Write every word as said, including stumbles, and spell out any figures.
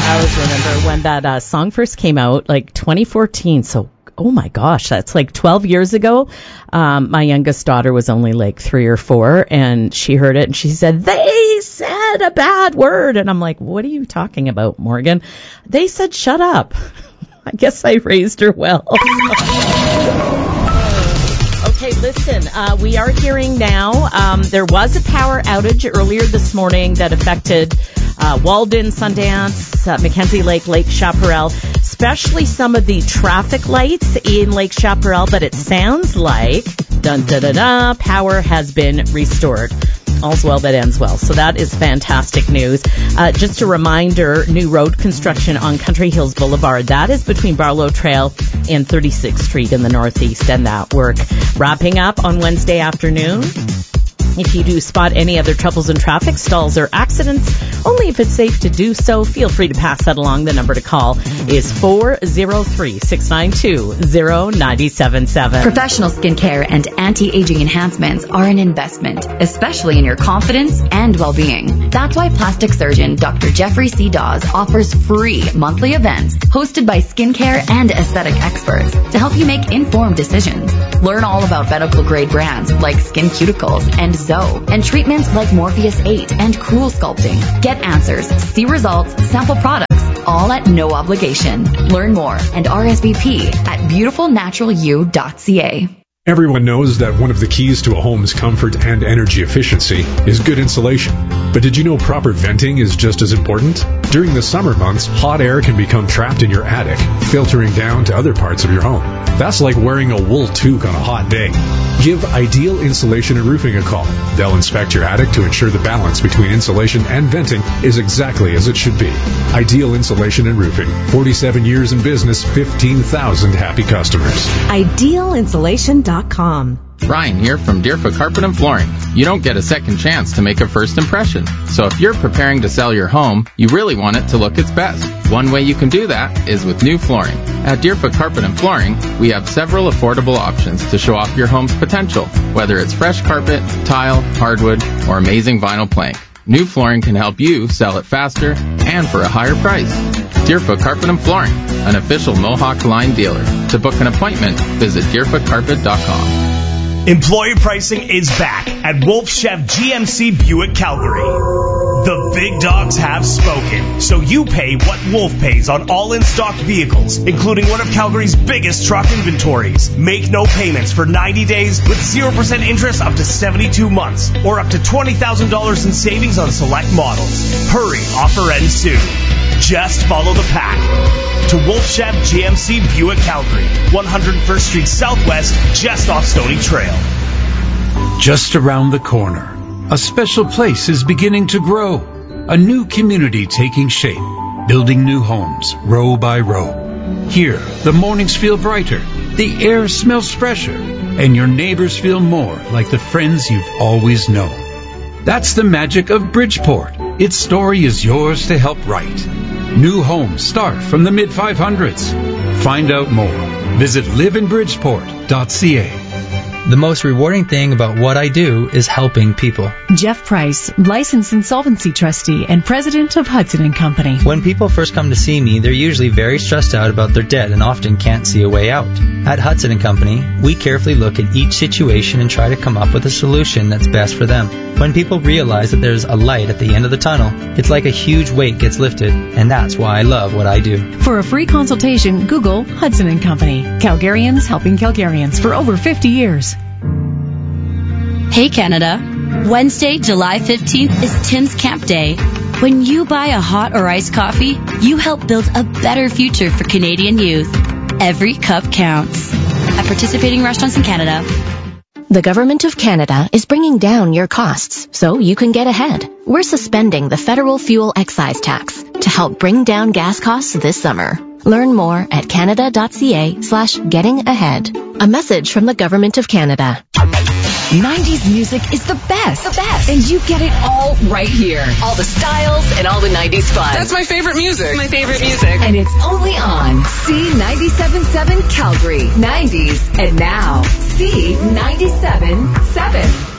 I always remember when that uh, song first came out, like twenty fourteen. So, oh my gosh, that's like twelve years ago. Um, my youngest daughter was only like three or four, and she heard it and she said, "They said a bad word." And I'm like, "What are you talking about, Morgan?" They said, "Shut up." I guess I raised her well. Okay, listen, uh, we are hearing now, um, there was a power outage earlier this morning that affected uh, Walden, Sundance, uh, Mackenzie Lake, Lake Chaparral, especially some of the traffic lights in Lake Chaparral, but it sounds like, dun da da da, power has been restored. All's well that ends well. So that is fantastic news. Uh, just a reminder, new road construction on Country Hills Boulevard. That is between Barlow Trail and thirty-sixth Street in the Northeast, and that work wrapping up on Wednesday afternoon. If you do spot any other troubles in traffic, stalls, or accidents, only if it's safe to do so, feel free to pass that along. The number to call is four oh three, six nine two, oh nine seven seven. Professional skincare and anti-aging enhancements are an investment, especially in your confidence and well-being. That's why plastic surgeon Doctor Jeffrey C. Dawes offers free monthly events hosted by skincare and aesthetic experts to help you make informed decisions. Learn all about medical-grade brands like Skin Cuticles and Zoe, and treatments like Morpheus eight and Cool Sculpting. Get answers, see results, sample products, all at no obligation. Learn more and R S V P at beautiful natural u dot c a. Everyone knows that one of the keys to a home's comfort and energy efficiency is good insulation. But did you know proper venting is just as important? During the summer months, hot air can become trapped in your attic, filtering down to other parts of your home. That's like wearing a wool toque on a hot day. Give Ideal Insulation and Roofing a call. They'll inspect your attic to ensure the balance between insulation and venting is exactly as it should be. Ideal Insulation and Roofing. forty-seven years in business, fifteen thousand happy customers. ideal insulation dot com. Ryan here from Deerfoot Carpet and Flooring. You don't get a second chance to make a first impression. So if you're preparing to sell your home, you really want it to look its best. One way you can do that is with new flooring. At Deerfoot Carpet and Flooring, we have several affordable options to show off your home's potential, whether it's fresh carpet, tile, hardwood, or amazing vinyl plank. New flooring can help you sell it faster and for a higher price. Deerfoot Carpet and Flooring, an official Mohawk Line dealer. To book an appointment, visit deerfoot carpet dot com. Employer pricing is back at Wolf Chef G M C Buick Calgary. The big dogs have spoken, so you pay what Wolf pays on all in-stock vehicles, including one of Calgary's biggest truck inventories. Make no payments for ninety days with zero percent interest up to seventy-two months, or up to twenty thousand dollars in savings on select models. Hurry, offer ends soon. Just follow the pack to Wolf Chef G M C Buick Calgary, one hundred first Street Southwest, just off Stony Trail. Just around the corner, a special place is beginning to grow. A new community taking shape, building new homes, row by row. Here, the mornings feel brighter, the air smells fresher, and your neighbors feel more like the friends you've always known. That's the magic of Bridgeport. Its story is yours to help write. New homes start from the mid five hundreds. Find out more. Visit live in bridgeport dot c a. The most rewarding thing about what I do is helping people. Jeff Price, licensed insolvency trustee and president of Hudson and Company. When people first come to see me, they're usually very stressed out about their debt and often can't see a way out. At Hudson and Company, we carefully look at each situation and try to come up with a solution that's best for them. When people realize that there's a light at the end of the tunnel, it's like a huge weight gets lifted, and that's why I love what I do. For a free consultation, Google Hudson and Company. Calgarians helping Calgarians for over fifty years. Hey Canada, Wednesday, July fifteenth is Tim's Camp Day. When you buy a hot or iced coffee, you help build a better future for Canadian youth. Every cup counts. At participating restaurants in Canada. The Government of Canada is bringing down your costs so you can get ahead. We're suspending the federal fuel excise tax to help bring down gas costs this summer. Learn more at canada dot c a slash getting ahead. A message from the Government of Canada. nineties music is the best. The best. And you get it all right here. All the styles and all the nineties fun. That's my favorite music. My favorite music. And it's only on C ninety-seven point seven Calgary. nineties. And now, C ninety-seven point seven.